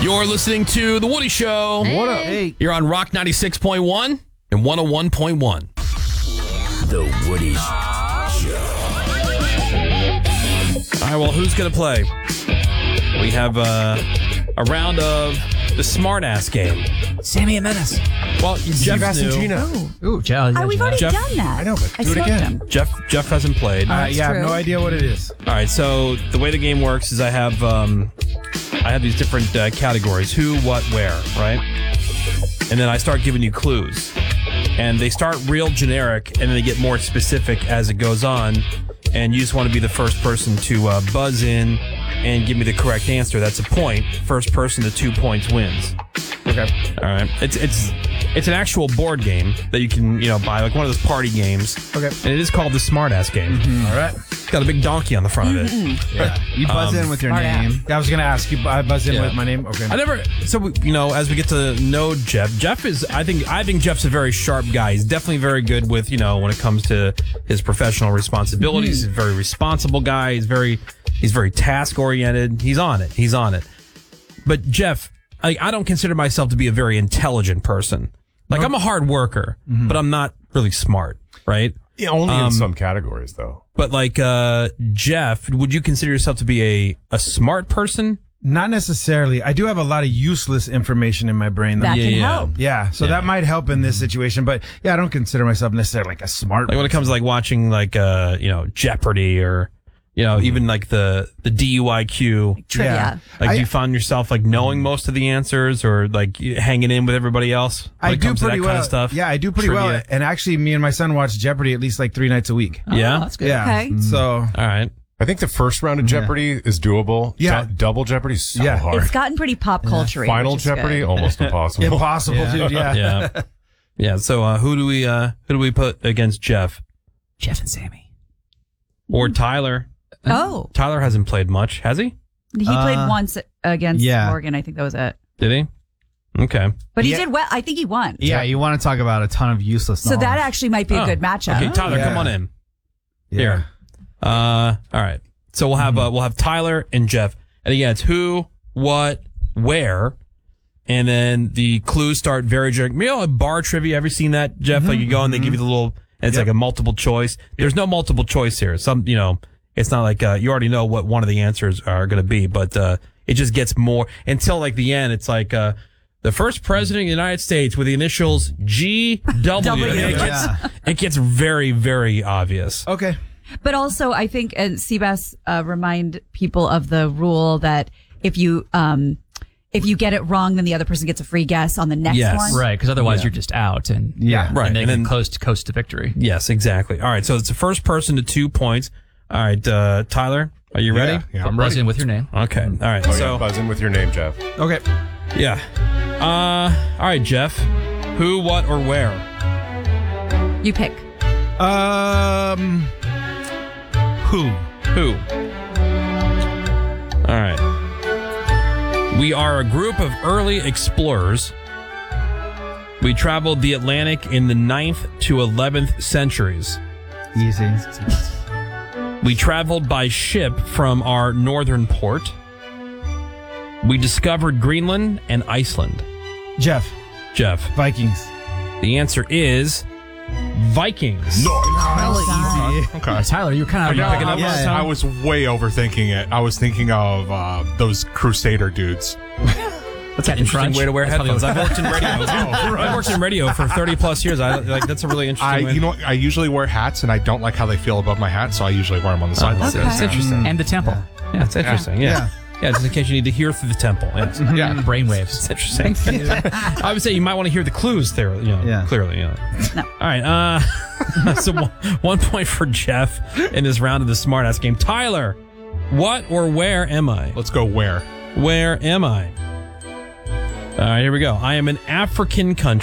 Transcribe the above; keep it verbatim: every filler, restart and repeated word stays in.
You're listening to The Woody Show. Hey. What up? Hey. You're on Rock ninety-six point one and one oh one point one. The Woody Show. All right, well, who's going to play? We have uh, a round of the Smartass game. Sammy and Menace. Well, Jeff Sebastian knew. Gino. Ooh, Jeff. Oh, we've already Jeff- done that. I know, but I do it smoked again. him. Jeff Jeff hasn't played. Oh, Uh, that's yeah, I have true. no idea what it is. All right, so the way the game works is I have um, I have these different uh, categories: who, what, where, right? And then I start giving you clues, and they start real generic, and then they get more specific as it goes on. And you just want to be the first person to uh, buzz in and give me the correct answer. That's a point. First person to two points wins. Okay. All right. It's it's it's an actual board game that you can you know buy, like one of those party games. Okay. And it is called the Smartass game. All right. It's got a big donkey on the front of it. Yeah. You buzz Um, in with your smart name. I was going to ask you, I buzz in Yeah. with my name? Okay. I never. So we, you know, as we get to know Jeff, Jeff is. I think. I think Jeff's a very sharp guy. He's definitely very good with you know when it comes to his professional responsibilities. He's a very responsible guy. He's very. He's very task oriented. He's on it. He's on it. But Jeff, I, I don't consider myself to be a very intelligent person. Like I'm a hard worker, but I'm not really smart, right? Yeah, only Um, in some categories, though. But like uh, Jeff, would you consider yourself to be a a smart person? Not necessarily. I do have a lot of useless information in my brain. That Yeah, can yeah. help. yeah, so Yeah. that might help in this situation. But yeah, I don't consider myself necessarily like a smart. Like when it comes to like watching like uh you know Jeopardy or you know even like the the D U I Q. Trivia. Yeah. Like I- do you find yourself like knowing most of the answers or like you- hanging in with everybody else? When I it do comes to pretty that well. kind of stuff. Yeah, I do pretty well. Trivia. And actually, me and my son watch Jeopardy at least like three nights a week. Yeah. Oh, that's good. Yeah. Okay. So All right. I think the first round of Jeopardy is doable. Yeah. Du- double Jeopardy is so Yeah. hard. It's gotten pretty pop culture. Final Jeopardy, almost impossible. impossible, dude. Yeah. Yeah. Yeah. So uh, who do we uh who do we put against Jeff Jeff and Sammy. or Tyler? Oh, Tyler hasn't played much, has he? he played Uh, once against yeah. Morgan. I think that was it. Did he? Okay. But he Yeah. did well. I think he won. Yeah, you want to talk about a ton of useless So that knowledge. actually might be a Oh, good matchup. Okay, Tyler, Yeah. come on in. Yeah. Here. Uh, all right. So we'll have uh, we'll have Tyler and Jeff, and again, it's who, what, where, and then the clues start very generic. You know, bar trivia. Ever seen that, Jeff? Like you go and they give you the little, and it's like a multiple choice. There's no multiple choice here. Some, you know, it's not like uh, you already know what one of the answers are going to be, but uh, it just gets more until like the end. It's like uh, the first president of the United States with the initials G W. W. It gets, Yeah. it gets very, very obvious. Okay. But also, I think, and Seabass uh, remind people of the rule that if you um, if you get it wrong, then the other person gets a free guess on the next Yes. one. Right, because otherwise you're just out and Yeah. Right, and they and can then- coast coast to victory. Yes, exactly. All right, so it's the first person to two points. All right, uh, Tyler, are you ready? Yeah, yeah, I'm Buzz ready. in with your name. Okay. All right. Oh, so yeah, buzz in with your name, Jeff. Okay. yeah. Uh, all right, Jeff. Who, what, or where? You pick. Um. Who? Who? All right. We are a group of early explorers. We traveled the Atlantic in the ninth to eleventh centuries. Easy. We traveled by ship from our northern port. We discovered Greenland and Iceland. Jeff. Jeff, Vikings. the answer is Vikings. Okay. Tyler, you're kind Are of you uh, picking up on yeah. this, Tom? I was way overthinking it. I was thinking of uh, those Crusader dudes. That's an interesting Crunch. way to wear That's headphones. probably- I've worked in radio. I've worked in radio for thirty plus years. I like that's a really interesting. I, way. you know, I usually wear hats, and I don't like how they feel above my hat, so I usually wear them on the side. like that's, this. that's interesting. and the temple. Yeah, it's interesting. Yeah. yeah, just in case you need to hear through the temple. It's, Yeah. Brainwaves. it's interesting. I would say you might want to hear the clues there. You know, Yeah. clearly. You know. No. All right. Uh, so one, one point for Jeff in this round of the Smartass game. Tyler, what or where am I? Let's go where. Where am I? All right, here we go. I am an African country.